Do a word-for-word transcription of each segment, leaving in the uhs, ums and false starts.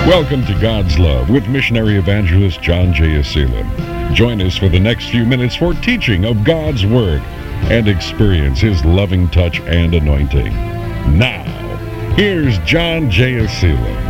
Welcome to God's Love with missionary evangelist John J. Aselim. Join us for the next few minutes for teaching of God's Word and experience His loving touch and anointing. Now, here's John J. Aselim.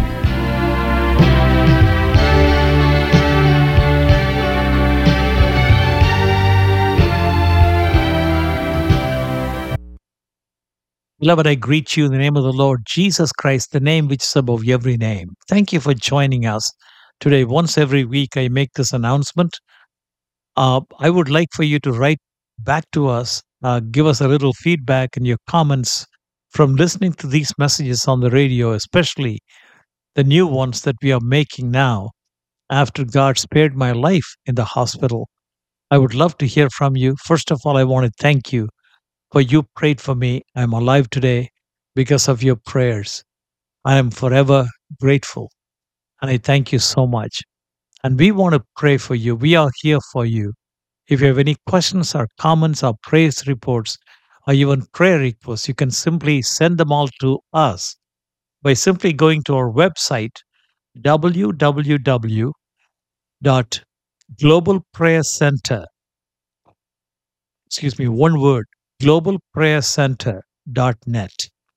Beloved, I greet you in the name of the Lord Jesus Christ, the name which is above every name. Thank you for joining us today. Once every week, I make this announcement. Uh, I would like for you to write back to us, uh, give us a little feedback and your comments from listening to these messages on the radio, especially the new ones that we are making now after God spared my life in the hospital. I would love to hear from you. First of all, I want to thank you for you prayed for me. I'm alive today because of your prayers. I am forever grateful. And I thank you so much. And we want to pray for you. We are here for you. If you have any questions or comments or praise reports or even prayer requests, you can simply send them all to us by simply going to our website, w w w dot global prayer center, excuse me, one word, global prayer center dot net.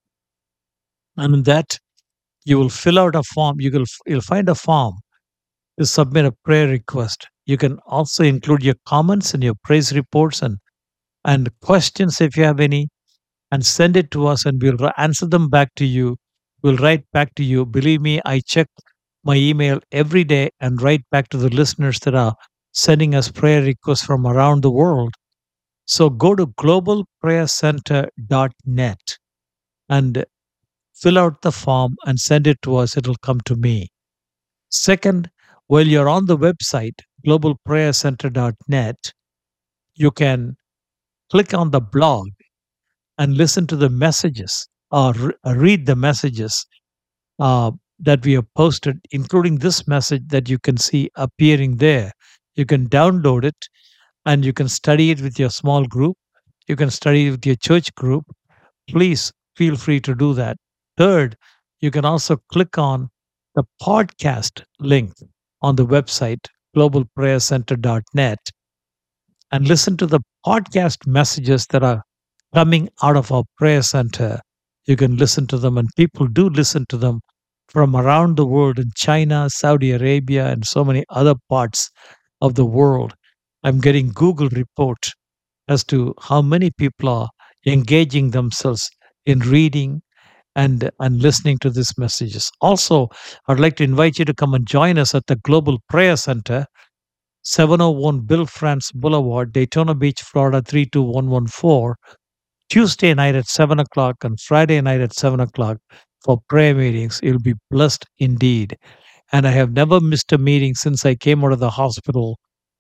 And in that, you will fill out a form. You will you'll find a form to submit a prayer request. You can also include your comments and your praise reports and and questions if you have any, and send it to us, and we'll ri- answer them back to you. We'll write back to you. Believe me, I check my email every day and write back to the listeners that are sending us prayer requests from around the world. So go to global prayer center dot net and fill out the form and send it to us. It'll come to me. Second, while you're on the website, global prayer center dot net, you can click on the blog and listen to the messages or re- uh, read the messages uh, that we have posted, including this message that you can see appearing there. You can download it and you can study it with your small group. You can study it with your church group. Please feel free to do that. Third, you can also click on the podcast link on the website, global prayer center dot net, and listen to the podcast messages that are coming out of our prayer center. You can listen to them, and people do listen to them from around the world in China, Saudi Arabia, and so many other parts of the world. I'm getting Google report as to how many people are engaging themselves in reading and and listening to these messages. Also, I'd like to invite you to come and join us at the Global Prayer Center, seven oh one Bill France Boulevard, Daytona Beach, Florida three two one one four, Tuesday night at seven o'clock and Friday night at seven o'clock for prayer meetings. You'll be blessed indeed. And I have never missed a meeting since I came out of the hospital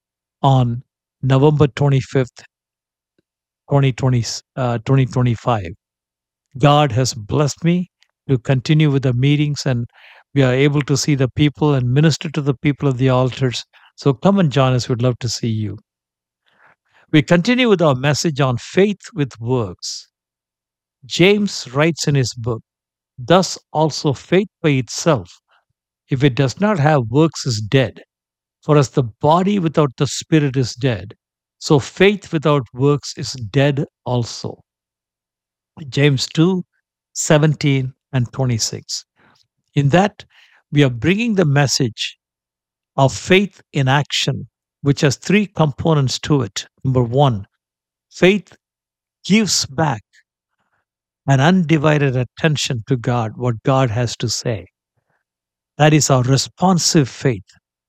on November twenty-fifth, twenty twenty, uh, twenty twenty-five. God has blessed me to continue with the meetings, and we are able to see the people and minister to the people of the altars. So come and join us. We'd love to see you. We continue with our message on faith with works. James writes in his book, "Thus also faith by itself, if it does not have works, is dead. For as the body without the spirit is dead, so faith without works is dead also." James two, seventeen and twenty-six. In that, we are bringing the message of faith in action, which has three components to it. Number one, faith gives back an undivided attention to God, what God has to say. That is our responsive faith.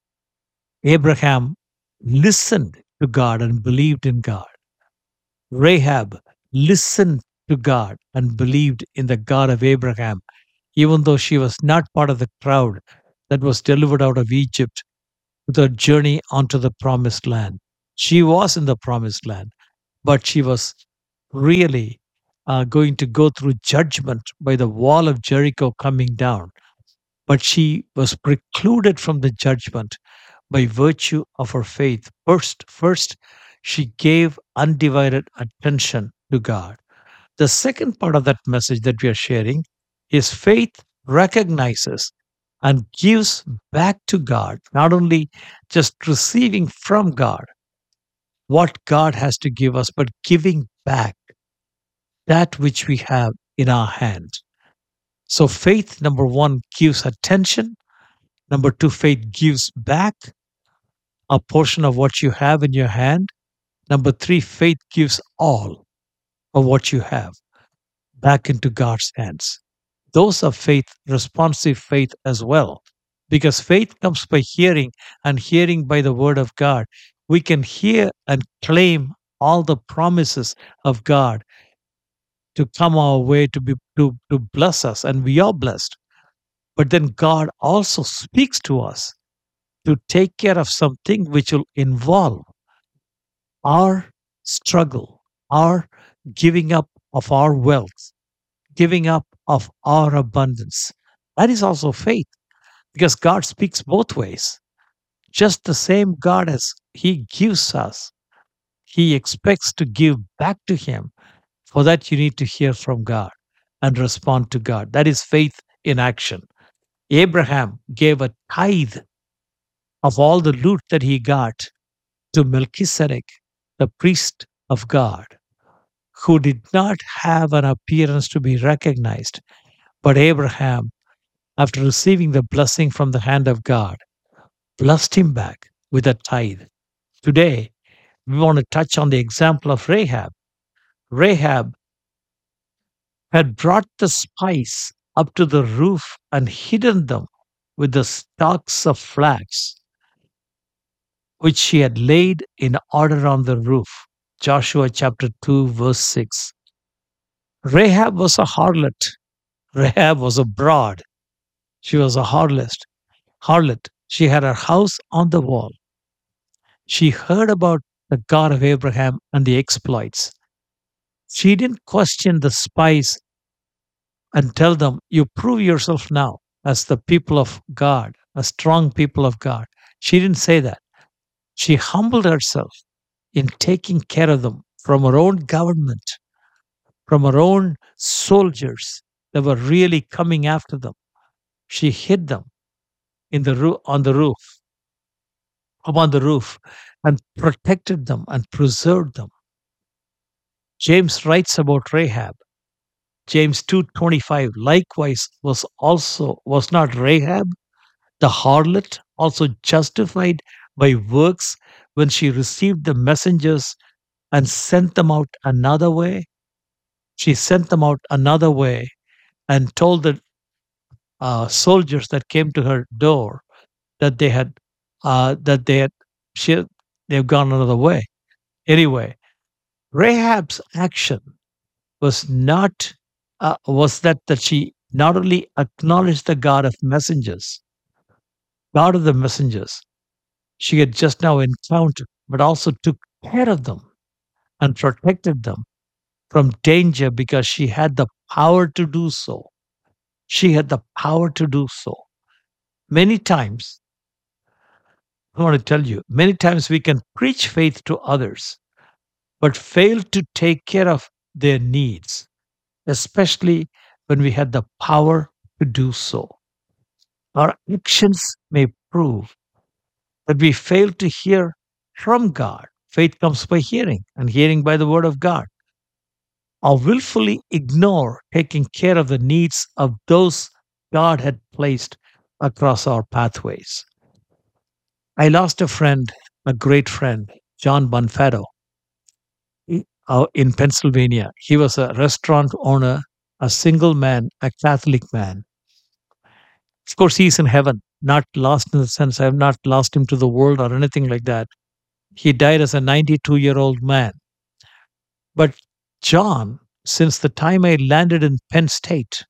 Abraham listened to God and believed in God. Rahab listened to God and believed in the God of Abraham, even though she was not part of the crowd that was delivered out of Egypt with her journey onto the promised land. She was in the promised land, but she was really uh, going to go through judgment by the wall of Jericho coming down. But she was precluded from the judgment by virtue of her faith. First, first, she gave undivided attention to God. The second part of that message that we are sharing is faith recognizes and gives back to God, not only just receiving from God what God has to give us, but giving back that which we have in our hand. So, faith, number one, gives attention. Number two, faith gives back a portion of what you have in your hand. Number three, faith gives all of what you have back into God's hands. Those are faith, responsive faith as well. Because faith comes by hearing, and hearing by the word of God. We can hear and claim all the promises of God to come our way to be to, to bless us, and we are blessed. But then God also speaks to us to take care of something which will involve our struggle, our giving up of our wealth, giving up of our abundance. That is also faith, because God speaks both ways. Just the same God as He gives us, He expects to give back to Him. For that, you need to hear from God and respond to God. That is faith in action. Abraham gave a tithe of all the loot that he got to Melchizedek, the priest of God, who did not have an appearance to be recognized. But Abraham, after receiving the blessing from the hand of God, blessed him back with a tithe. Today, we want to touch on the example of Rahab. Rahab had brought the spice up to the roof and hidden them with the stalks of flax, which she had laid in order on the roof. Joshua chapter two, verse six. Rahab was a harlot. Rahab was a broad. She was a harlot. Harlot. She had her house on the wall. She heard about the God of Abraham and the exploits. She didn't question the spies and tell them, "You prove yourself now as the people of God, a strong people of God." She didn't say that. She humbled herself in taking care of them from her own government, from her own soldiers that were really coming after them. She hid them in the roo- on the roof, up on the roof, and protected them and preserved them. James writes about Rahab. James two twenty-five, likewise was also was not Rahab the harlot also justified by works when she received the messengers and sent them out another way? She sent them out another way and told the uh, soldiers that came to her door that they had uh, that they had she, they've gone another way. Anyway, Rahab's action was not uh, was that that she not only acknowledged the God of messengers, God of the messengers she had just now encountered, but also took care of them and protected them from danger because she had the power to do so. She had the power to do so. Many times, I want to tell you, many times we can preach faith to others, but fail to take care of their needs, especially when we had the power to do so. Our actions may prove that we fail to hear from God. Faith comes by hearing, and hearing by the word of God. Or willfully ignore taking care of the needs of those God had placed across our pathways. I lost a friend, a great friend, John Bonfatto, he- uh, in Pennsylvania. He was a restaurant owner, a single man, a Catholic man. Of course, he's in heaven, not lost in the sense I have not lost him to the world or anything like that. He died as a ninety-two year old man. But John, since the time I landed in Penn State,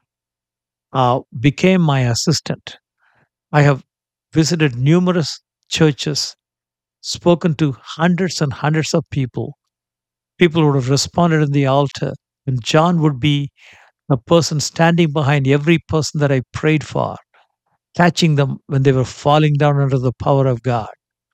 uh, became my assistant. I have visited numerous churches, spoken to hundreds and hundreds of people. People would have responded in the altar, and John would be a person standing behind every person that I prayed for, catching them when they were falling down under the power of God.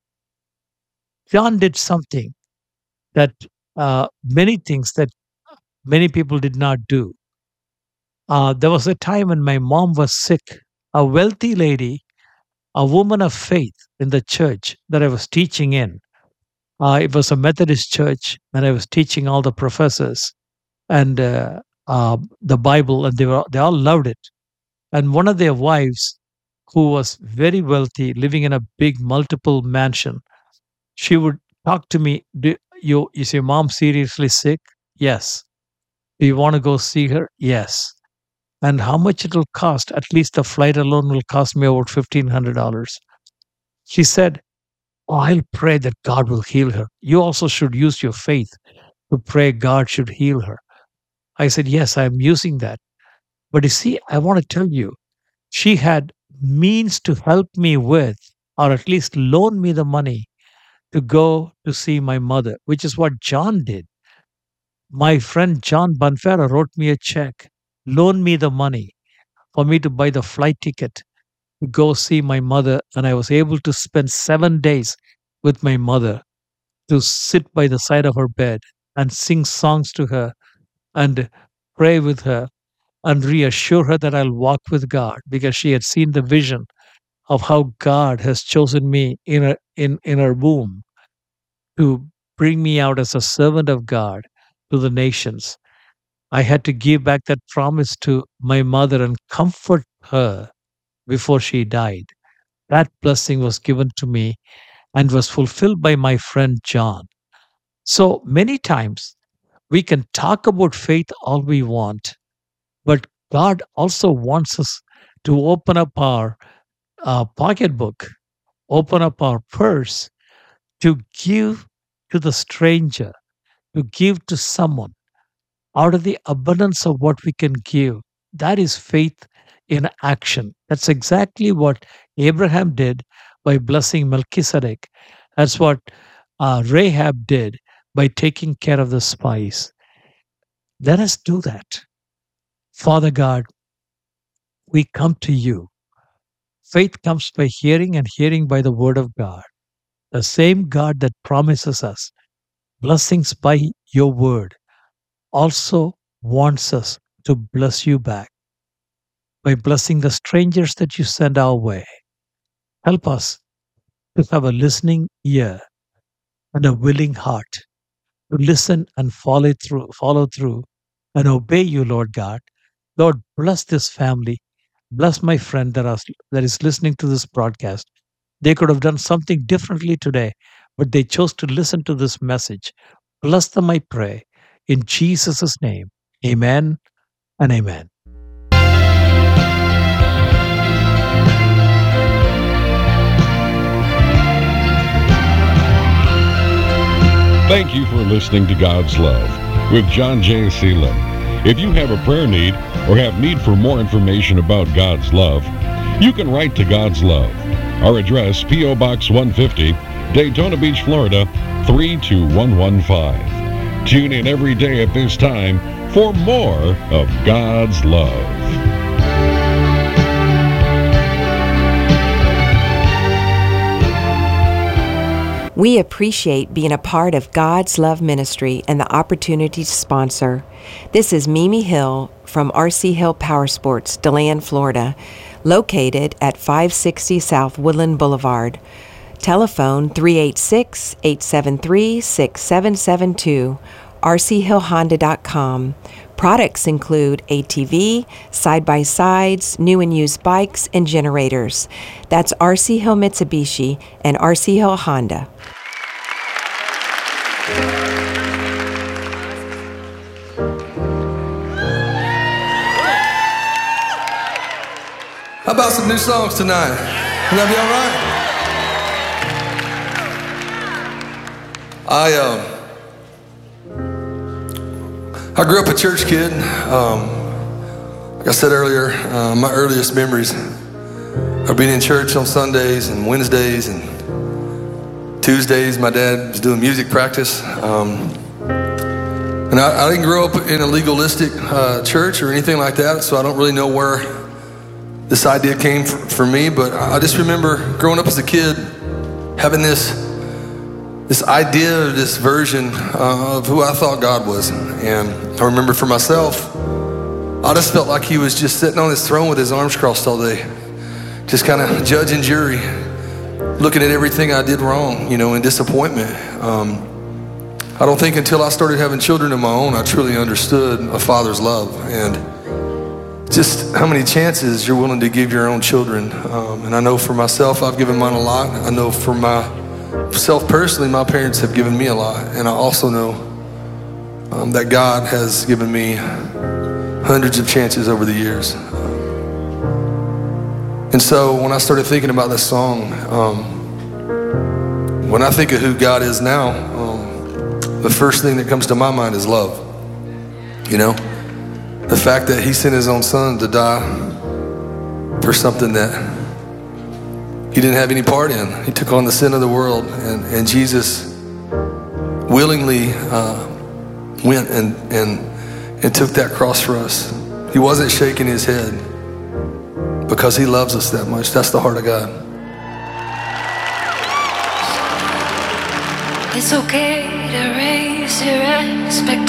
John did something that uh, many things that many people did not do. Uh, there was a time when my mom was sick a wealthy lady, a woman of faith in the church that I was teaching in. Uh, it was a Methodist church, and I was teaching all the professors and uh, uh, the Bible, and they were they all loved it. And one of their wives, who was very wealthy, living in a big multiple mansion, she would talk to me. Do you is your mom seriously sick? Yes. Do you want to go see her? Yes. And how much it will cost? At least the flight alone will cost me about fifteen hundred dollars. She said, "Oh, I'll pray that God will heal her. You also should use your faith to pray God should heal her." I said, "Yes, I'm using that." But you see, I want to tell you, she had means to help me with, or at least loan me the money to go to see my mother, which is what John did. My friend John Bonferra wrote me a check, loaned me the money for me to buy the flight ticket to go see my mother. And I was able to spend seven days with my mother, to sit by the side of her bed and sing songs to her and pray with her and reassure her that I'll walk with God, because she had seen the vision of how God has chosen me in her, in, in her womb to bring me out as a servant of God to the nations. I had to give back that promise to my mother and comfort her before she died. That blessing was given to me and was fulfilled by my friend John. So many times we can talk about faith all we want, but God also wants us to open up our uh, pocketbook, open up our purse, to give to the stranger, to give to someone out of the abundance of what we can give. That is faith in action. That's exactly what Abraham did by blessing Melchizedek. That's what uh, Rahab did by taking care of the spies. Let us do that. Father God, we come to you. Faith comes by hearing, and hearing by the word of God. The same God that promises us blessings by your word also wants us to bless you back by blessing the strangers that you send our way. Help us to have a listening ear and a willing heart to listen and follow through, follow through and obey you, Lord God. Lord, bless this family. Bless my friend that, is, that is listening to this broadcast. They could have done something differently today, but they chose to listen to this message. Bless them, I pray, in Jesus' name. Amen and amen. Thank you for listening to God's Love with John J. Seelan. If you have a prayer need or have need for more information about God's love, you can write to God's Love. Our address, P O Box one fifty, Daytona Beach, Florida, three two one one five. Tune in every day at this time for more of God's love. We appreciate being a part of God's Love Ministry and the opportunity to sponsor. This is Mimi Hill from R C Hill Power Sports, DeLand, Florida, located at five sixty South Woodland Boulevard. Telephone three eight six, eight seven three, six seven seven two, r c hill honda dot com. Products include A T V, side-by-sides, new and used bikes, and generators. That's R C Hill Mitsubishi and R C Hill Honda. How about some new songs tonight? Can that be all right? I um. I grew up a church kid. Um, like I said earlier, uh, my earliest memories are being in church on Sundays and Wednesdays and Tuesdays. My dad was doing music practice. Um, and I, I didn't grow up in a legalistic uh, church or anything like that, so I don't really know where this idea came for, for me. But I just remember growing up as a kid, having this This idea, this version uh, of who I thought God was. And I remember for myself, I just felt like he was just sitting on his throne with his arms crossed all day. just kind of judge and jury, looking at everything I did wrong, you know, in disappointment. Um, I don't think until I started having children of my own, I truly understood a father's love and just how many chances you're willing to give your own children. Um, and I know for myself, I've given mine a lot. I know for myself personally, my parents have given me a lot. And I also know um, that God has given me hundreds of chances over the years. And so when I started thinking about this song, um, when I think of who God is now, um, the first thing that comes to my mind is love. You know, the fact that he sent his own son to die for something that he didn't have any part in. He took on the sin of the world, and, and Jesus willingly uh, went and, and, and took that cross for us. He wasn't shaking his head because he loves us that much. That's the heart of God. It's okay to raise your expectations.